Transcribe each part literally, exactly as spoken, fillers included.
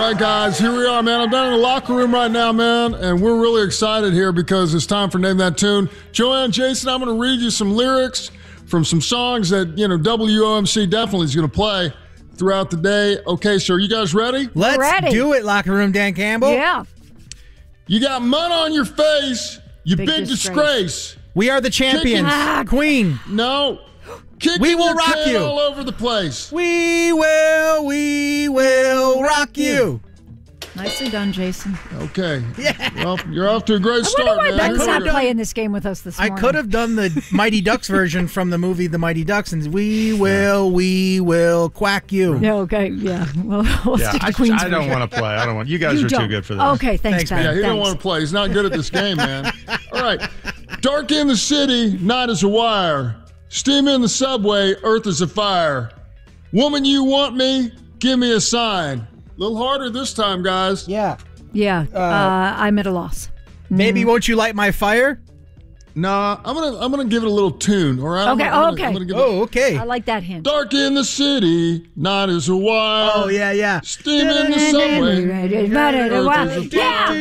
right, guys, here we are, man. I'm down in the locker room right now, man, and we're really excited here because it's time for Name That Tune. Joanne, Jason, I'm going to read you some lyrics from some songs that, you know, W O M C definitely is going to play throughout the day. Okay, so are you guys ready? Let's ready. do it, Locker Room Dan Campbell. Yeah. You got mud on your face, you big, Big disgrace. disgrace. We are the champions. Ah. Queen. No. Kicking We will your rock can you. all over the place. We will, we will rock you. Nicely done, Jason. Okay. Yeah. Well, you're off to a great I start, wonder why man. Ben's Here we not go. playing this game with us this I morning. could have done the Mighty Ducks version from the movie The Mighty Ducks, and we will, we will quack you. Yeah, okay, yeah. Well, we'll Yeah, stick to I, Queen's I don't version. want to play. I don't want. You guys You are don't. too good for this. Okay, thanks, Thanks, Ben. Yeah, he don't Thanks. want to play. He's not good at this game, man. All right. Dark in the city, night is a wire. Steam in the subway, earth is a fire. Woman, you want me? Give me a sign. A little harder this time, guys. Yeah. Yeah, uh, I'm at a loss. Maybe won't you light my fire? Nah, I'm gonna I'm gonna give it a little tune. All right. I'm Okay, gonna- I'm gonna- okay. I'm gonna give Oh, okay. I like that hint. Dark in the city, night is a wire. Oh, yeah, yeah. Steam in the subway. Yeah.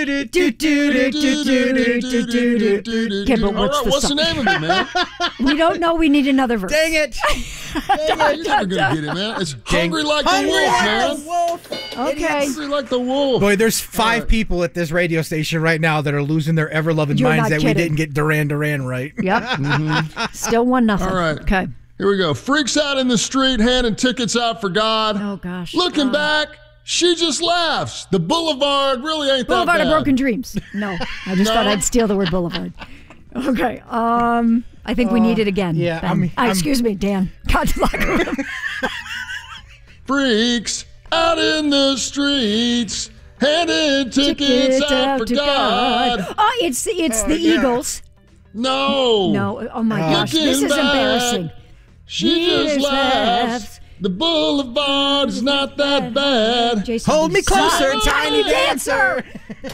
Okay, but All what's right, the what's the song? name of it, man? We don't know. We need another verse. Dang it. Yeah, you're never gonna get it, man. It's hungry like the Hungry wolf, like man. a wolf. Okay. Hungry like the wolf. Boy, there's five right. people at this radio station right now that are losing their ever-loving You're minds not that we kidding. didn't get Duran Duran right. Yep. Still one nothing. All right. Okay. Here we go. Freaks out in the street, handing tickets out for God. Oh gosh. Looking Uh, back, she just laughs. The boulevard really ain't Boulevard that of bad. Broken Dreams. No, I just No? thought I'd steal the word boulevard. Okay. Um, I think we need it again. yeah, Ben. I'm- Uh, I'm- excuse me, Dan. God, locker room. Freaks out in the streets, handing tickets out for to God. Oh, it's it's the yeah. Eagles. No. No. Oh my gosh, this Looking is back, embarrassing. She She just just laughs. laughs. The boulevard is not that bad. Jason, Hold me closer, Son, tiny dancer.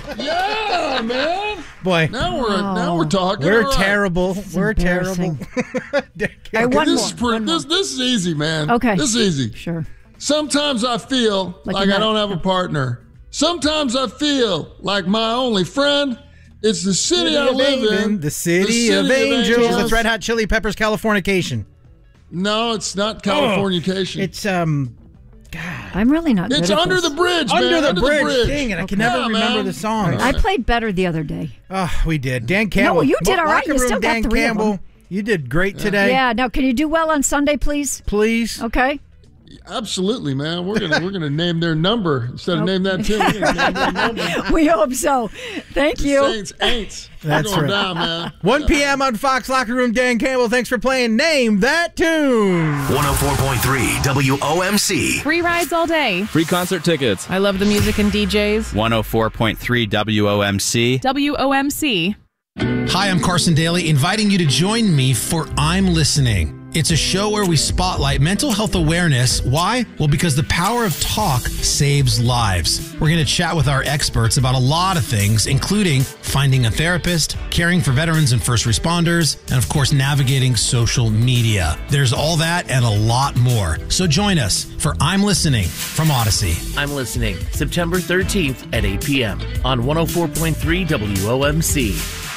Yeah, man. Boy, Now we're now we're talking. we're All right. terrible. We're terrible. embarrassing. All right, one This more. is pretty, one more. this this is easy, man. Okay. This is easy. Sure. Sometimes I feel Like like, you're I not- don't have a partner. Sometimes I feel like my only friend. It's the city, I live in. The city, of, angels. That's Red Hot Chili Peppers, Californication. No, it's not Californication. It's, um, I'm really not good it's at under this. the bridge, Under man. the Bridge. Dang it, I can Okay. never Yeah, remember man. the song. I played better the other day. Oh, we did. Dan Campbell. you did all right. Locker You Room still got Dan three of Campbell. them. You did great today. Yeah. Now, can you do well on Sunday, please? Please. Okay. Absolutely, man. We're gonna we're gonna name their number instead of name that tune. We're gonna name their number. We hope so. Thank The you. Saints ain't. That's We're going right. down, man. one p.m. on Fox Locker Room. Dan Campbell, thanks for playing Name That Tune. one oh four point three W O M C. Free rides all day. Free concert tickets. I love the music and D Js. one oh four point three W O M C. W O M C. Hi, I'm Carson Daly, inviting you to join me for I'm Listening. It's a show where we spotlight mental health awareness. Why? Well, because the power of talk saves lives. We're going to chat with our experts about a lot of things, including finding a therapist, caring for veterans and first responders, and of course, navigating social media. There's all that and a lot more. So join us for I'm Listening from Odyssey. I'm Listening, September thirteenth at eight p.m. on one oh four point three W O M C.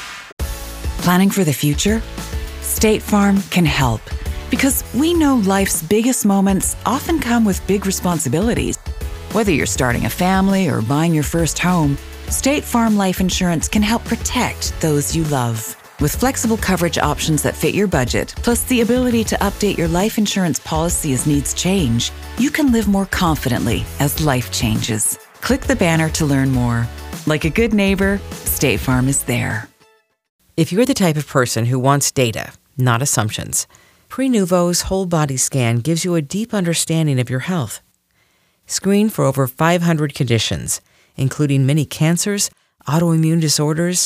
Planning for the future? State Farm can help. Because we know life's biggest moments often come with big responsibilities. Whether you're starting a family or buying your first home, State Farm Life Insurance can help protect those you love. With flexible coverage options that fit your budget, plus the ability to update your life insurance policy as needs change, you can live more confidently as life changes. Click the banner to learn more. Like a good neighbor, State Farm is there. If you're the type of person who wants data, not assumptions, Prenuvo's whole body scan gives you a deep understanding of your health. Screen for over five hundred conditions, including many cancers, autoimmune disorders,